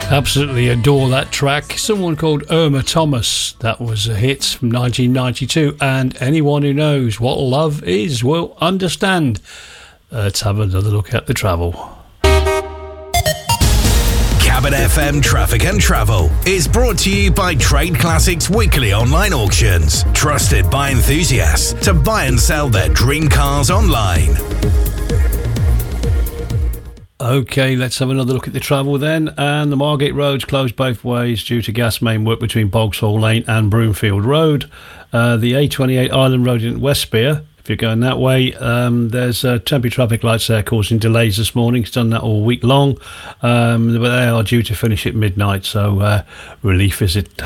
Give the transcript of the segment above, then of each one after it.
Absolutely adore that track. Someone called Irma Thomas. That was a hit from 1992, and anyone who knows what love is will understand. Let's have another look at the travel. Cabin FM Traffic and Travel is brought to you by Trade Classics Weekly Online Auctions, trusted by enthusiasts to buy and sell their dream cars online. Okay, let's have another look at the travel then. And the Margate Road's closed both ways due to gas main work between Bogsall Lane and Broomfield Road. The A28 Island Road in Westbere, if you're going that way, there's temporary traffic lights there causing delays this morning. It's done that all week long, but they are due to finish at midnight, so relief is in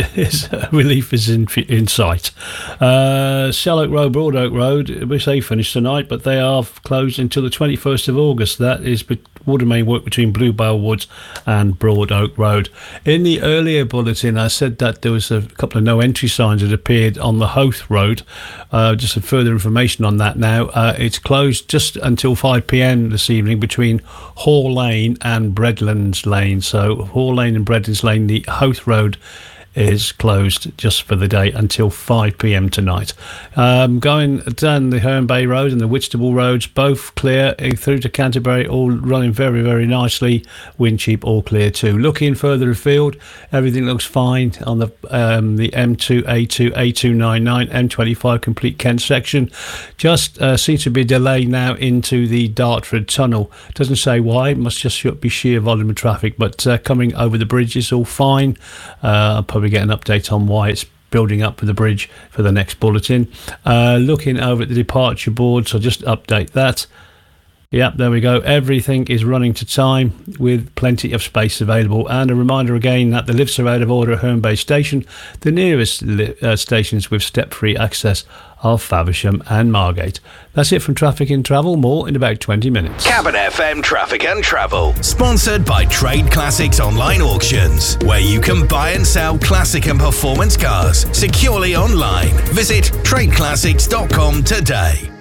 sight. Shell Oak Road, Broad Oak Road, we say finished tonight, but they are closed until the 21st of August. That is water main work between Bluebell Woods and Broad Oak Road. In the earlier bulletin, I said that there was a couple of no entry signs that appeared on the Hoath Road. Just some further information on that now. It's closed just until 5 p.m. this evening between Hall Lane and Breadlands Lane. So Hall Lane and Breadlands Lane, the Hoath Road is closed just for the day until 5 p.m. tonight. Going down the Herne Bay Road and the Whitstable Roads, both clear through to Canterbury, all running very, very nicely. Wincheap, all clear too. Looking further afield, everything looks fine on the M2, A2, A299, M25 complete Kent section. Just seems to be a delay now into the Dartford Tunnel. Doesn't say why, it must just be sheer volume of traffic, but coming over the bridge is all fine. I'll probably get an update on why it's building up for the bridge for the next bulletin. Looking over at the departure board, so just update that. Yep, there we go. Everything is running to time with plenty of space available. And a reminder again that the lifts are out of order at Herne Bay Station. The nearest stations with step-free access are Faversham and Margate. That's it from Traffic and Travel. More in about 20 minutes. Cabin FM Traffic and Travel, sponsored by Trade Classics Online Auctions, where you can buy and sell classic and performance cars securely online. Visit tradeclassics.com today.